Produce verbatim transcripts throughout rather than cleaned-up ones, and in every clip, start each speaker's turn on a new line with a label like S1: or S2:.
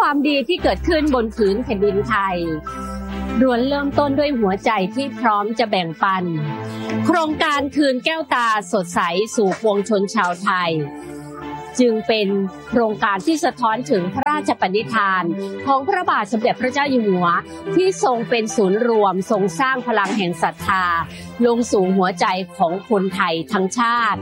S1: ความดีที่เกิดขึ้นบนผืนแผ่นดินไทยล้วนเริ่มต้นด้วยหัวใจที่พร้อมจะแบ่งปันโครงการคืนแก้วตาสดใสสู่ปวงชนชาวไทยจึงเป็นโครงการที่สะท้อนถึงพระราชปณิธานของพระบาทสมเด็จพระเจ้าอยู่หัวที่ทรงเป็นศูนย์รวมทรงสร้างพลังแห่งศรัทธาลงสู่หัวใจของคนไทยทั้งชาติ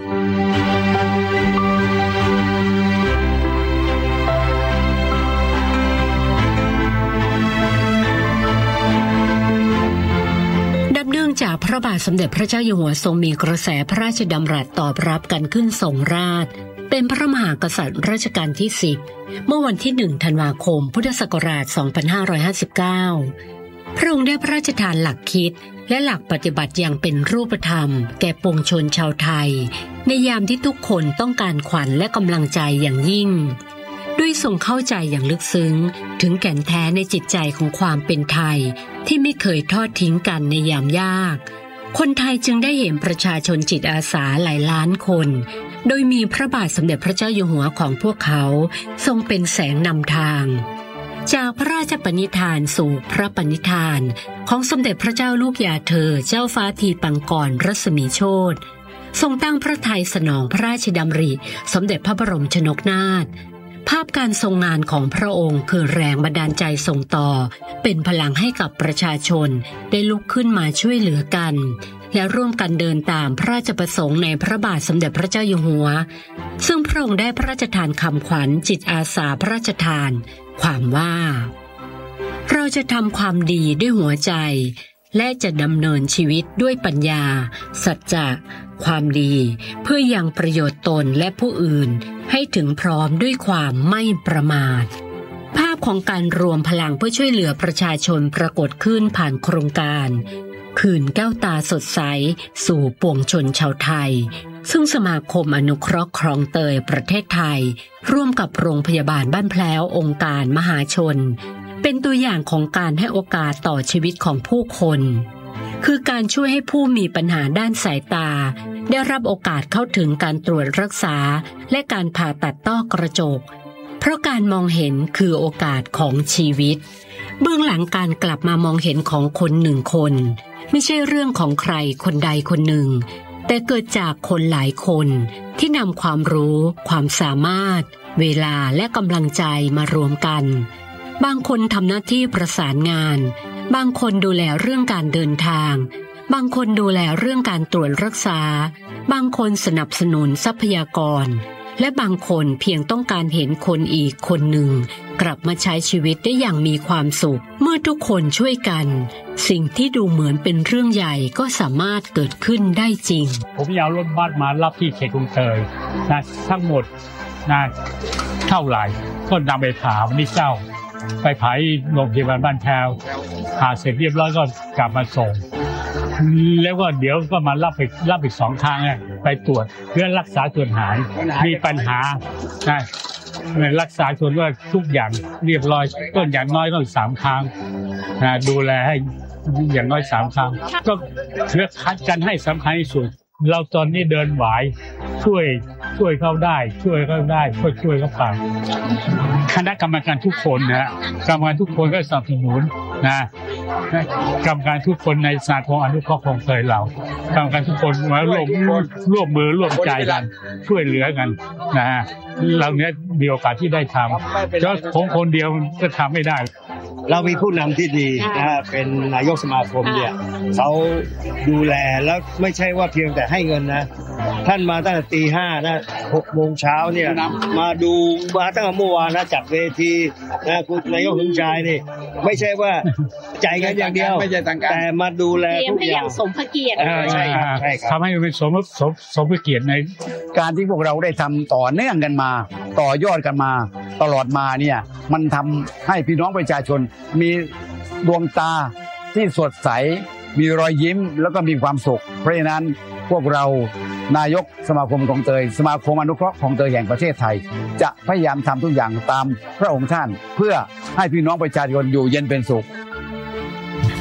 S1: เนื่องจากพระบาทสมเด็จพระเจ้าอยู่หัวทรงมีกระแสพระราชดำรัสตอบรับกันขึ้นทรงราชเป็นพระมหากษัตริย์รัชกาลที่สิบเมื่อวันที่หนึ่งธันวาคมพุทธศักราชสองพันห้าร้อยห้าสิบเก้าพระองค์ได้พระราชทานหลักคิดและหลักปฏิบัติอย่างเป็นรูปธรรมแก่ปวงชนชาวไทยในยามที่ทุกคนต้องการขวัญและกำลังใจอย่างยิ่งด้วยทรงเข้าใจอย่างลึกซึ้งถึงแก่นแท้ในจิตใจของความเป็นไทยที่ไม่เคยทอดทิ้งกันในยามยากคนไทยจึงได้เห็นประชาชนจิตอาสาหลายล้านคนโดยมีพระบาทสมเด็จพระเจ้าอยู่หัวของพวกเขาทรงเป็นแสงนำทางจากพระราชปณิธานสู่พระปณิธานของสมเด็จพระเจ้าลูกยาเธอเจ้าฟ้าทีปังกรรัศมีโชติทรงตั้งพระทัยสนองพระราชดำริสมเด็จพระบรมชนกนาถภาพการทรงงานของพระองค์คือแรงบันดาลใจส่งต่อเป็นพลังให้กับประชาชนได้ลุกขึ้นมาช่วยเหลือกันและร่วมกันเดินตามพระราชประสงค์ในพระบาทสมเด็จพระเจ้าอยู่หัวซึ่งพระองค์ได้พระราชทานคำขวัญจิตอาสาพระราชทานความว่าเราจะทำความดีด้วยหัวใจและจะดำเนินชีวิตด้วยปัญญาสัจจะความดีเพื่อยังประโยชน์ตนและผู้อื่นให้ถึงพร้อมด้วยความไม่ประมาทภาพของการรวมพลังเพื่อช่วยเหลือประชาชนปรากฏขึ้นผ่านโครงการคืนแก้วตาสดใสสู่ปวงชนชาวไทยซึ่งสมาคมอนุเคราะห์คลองเตยประเทศไทยร่วมกับโรงพยาบาลบ้านแพล้วองค์การมหาชนเป็นตัวอย่างของการให้โอกาสต่อชีวิตของผู้คนคือการช่วยให้ผู้มีปัญหาด้านสายตาได้รับโอกาสเข้าถึงการตรวจรักษาและการผ่าตัดต้อกระจกเพราะการมองเห็นคือโอกาสของชีวิตเบื้องหลังการกลับมามองเห็นของคนหนึ่งคนไม่ใช่เรื่องของใครคนใดคนหนึ่งแต่เกิดจากคนหลายคนที่นำความรู้ความสามารถเวลาและกำลังใจมารวมกันบางคนทำหน้าที่ประสานงานบางคนดูแลเรื่องการเดินทางบางคนดูแลเรื่องการตรวจรักษาบางคนสนับสนุนทรัพยากรและบางคนเพียงต้องการเห็นคนอีกคนหนึ่งกลับมาใช้ชีวิตได้อย่างมีความสุขเมื่อทุกคนช่วยกันสิ่งที่ดูเหมือนเป็นเรื่องใหญ่ก็สามารถเกิดขึ้นได้จริง
S2: ผมเอารถบัสมารับที่เขตคลองเตยนะทั้งหมดนะเท่าไหร่ก็นำไปผ่าวันนี้เจ้าไปผ่าโรงพยาบาลบ้านแพวผ่าเสร็จเรียบร้อยก็กลับมาส่งแล้วก็เดี๋ยวก็มารับอีกรับอีกสองครั้งไปตรวจเพื่อรักษาส่วนหายมีปัญหานะรักษาส่วนว่าทุกอย่างเรียบร้อยก็อย่างน้อยก็สามครั้งนะดูแลให้อย่างน้อยสามครั้งก็เพื่อคัดกันให้สำคัญที่สุดเราตอนนี้เดินไหวช่วยช่วยเขาได้ช่วยเขาได้ช่วยช่วยเขาไปคณะกรรมการทุกคนนะกรรมการทุกคนก็สนับสนุนนะกรรมการทุกคนในสมาคมอนุเคราะห์คลองเตยเรากรรมการทุกคนมาร่วมร่วมมือร่วมใจกันช่วยเหลือกันนะฮะเราเนี้ยมีโอกาสที่ได้ทำก็ของคนเดียวก็ทำไม่ได้
S3: เรามีผู้นำที่ดีนะฮะเป็นนายกสมาคมเนี่ยเขาดูแลแล้วไม่ใช่ว่าเพียงแต่ให้เงินนะท่านมาตั้งแต่ตีห้านะหกโมงเช้าเนี่ยมาดูมาตั้งแต่เมื่อวานนะจัดเวทีนะคุณนายกสมชายนี่ไม่ใช่ว่าจ่ายเงินอย่างเดียวแต่มาดูแลทุกอย่าง
S1: สมพระเกียรติ
S3: ใช่ครับ
S2: ทำให้มันเป็นสมสมสมพระเกียรติใน
S4: การที่พวกเราได้ทำต่อเนื่องกันมาต่อยอดกันมาตลอดมาเนี่ยมันทำให้พี่น้องประชาชนมีดวงตาที่สดใสมีรอยยิ้มแล้วก็มีความสุขเพราะฉะนั้นพวกเรานายกสมาคมคลองเตยสมาคมอนุเคราะห์คลองเตยแห่งประเทศไทยจะพยายามทำทุกอย่างตามพระองค์ท่านเพื่อให้พี่น้องประชาชนอยู่เย็นเป็นสุข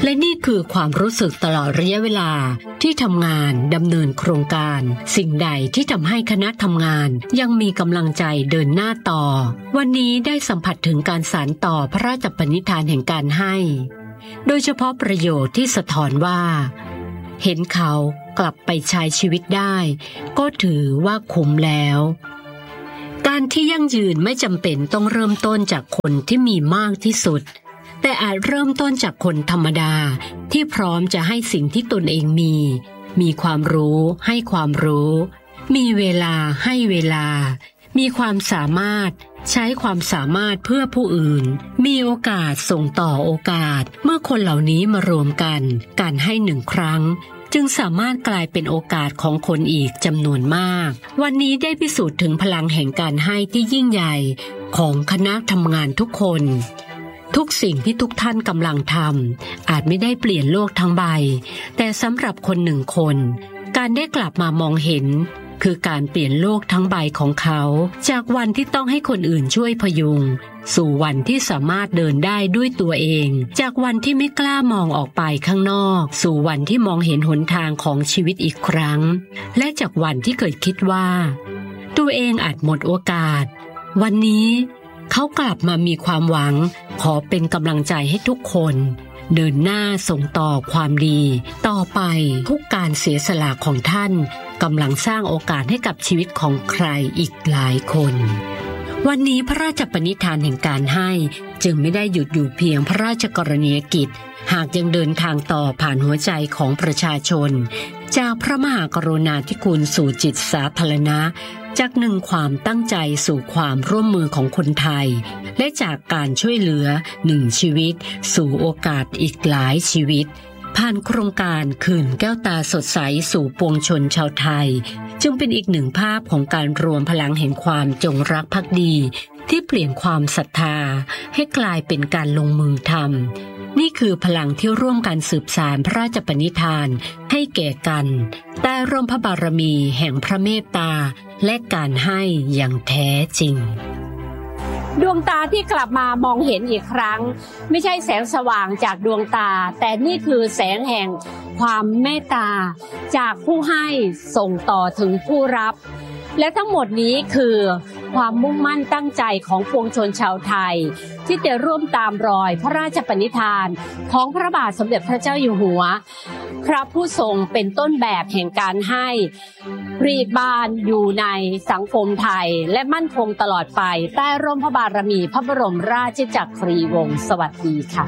S1: และนี่คือความรู้สึกตลอดระยะเวลาที่ทำงานดำเนินโครงการสิ่งใดที่ทำให้คณะทำงานยังมีกำลังใจเดินหน้าต่อวันนี้ได้สัมผัสถึงการสานต่อพระราชปณิธานแห่งการให้โดยเฉพาะประโยชน์ที่สะท้อนว่าเห็นเขากลับไปใช้ชีวิตได้ก็ถือว่าคุ้มแล้วการที่ยั่งยืนไม่จำเป็นต้องเริ่มต้นจากคนที่มีมากที่สุดแต่อาจเริ่มต้นจากคนธรรมดาที่พร้อมจะให้สิ่งที่ตนเองมีมีความรู้ให้ความรู้มีเวลาให้เวลามีความสามารถใช้ความสามารถเพื่อผู้อื่นมีโอกาสส่งต่อโอกาสเมื่อคนเหล่านี้มารวมกันการให้หนึ่งครั้งจึงสามารถกลายเป็นโอกาสของคนอีกจำนวนมากวันนี้ได้พิสูจน์ถึงพลังแห่งการให้ที่ยิ่งใหญ่ของคณะทำงานทุกคนทุกสิ่งที่ทุกท่านกำลังทำอาจไม่ได้เปลี่ยนโลกทั้งใบแต่สำหรับคนหนึ่งคนการได้กลับมามองเห็นคือการเปลี่ยนโลกทั้งใบของเขาจากวันที่ต้องให้คนอื่นช่วยพยุงสู่วันที่สามารถเดินได้ด้วยตัวเองจากวันที่ไม่กล้ามองออกไปข้างนอกสู่วันที่มองเห็นหนทางของชีวิตอีกครั้งและจากวันที่เคยคิดว่าตัวเองอาจหมดโอกาสวันนี้เขากลับมามีความหวังขอเป็นกำลังใจให้ทุกคนเดินหน้าส่งต่อความดีต่อไปทุกการเสียสละของท่านกำลังสร้างโอกาสให้กับชีวิตของใครอีกหลายคนวันนี้พระราชปณิธานแห่งการให้จึงไม่ได้หยุดอยู่เพียงพระราชกรณียกิจหากยังเดินทางต่อผ่านหัวใจของประชาชนจากพระมหากรุณาธิคุณสู่จิตสาธารณะจากหนึ่งความตั้งใจสู่ความร่วมมือของคนไทยและจากการช่วยเหลือหนึ่งชีวิตสู่โอกาสอีกหลายชีวิตผ่านโครงการคืนแก้วตาสดใสสู่ปวงชนชาวไทยจึงเป็นอีกหนึ่งภาพของการรวมพลังแห่งความจงรักภักดีที่เปลี่ยนความศรัทธาให้กลายเป็นการลงมือทำนี่คือพลังที่ร่วมกันสืบสานพระราชปณิธานให้แก่กันใต้ร่มพระบารมีแห่งพระเมตตาและการให้อย่างแท้จริง
S5: ดวงตาที่กลับมามองเห็นอีกครั้งไม่ใช่แสงสว่างจากดวงตาแต่นี่คือแสงแห่งความเมตตาจากผู้ให้ส่งต่อถึงผู้รับและทั้งหมดนี้คือความมุ่งมั่นตั้งใจของปวงชนชาวไทยที่จะร่วมตามรอยพระราชปณิธานของพระบาทสมเด็จพระเจ้าอยู่หัวพระผู้ทรงเป็นต้นแบบแห่งการให้ปรีบานอยู่ในสังคมไทยและมั่นคงตลอดไปใต้ร่มพระบารมีพระบรมราชจักรีวงศ์สวัสดีค่ะ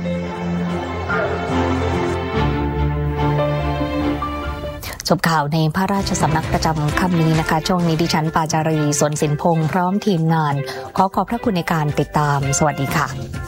S6: จบข่าวในพระราชสำนักประจำค่ำนี้นะคะช่วงนี้ดิฉันปาจารีสวนสินพงษ์พร้อมทีมงานขอขอบพระคุณในการติดตามสวัสดีค่ะ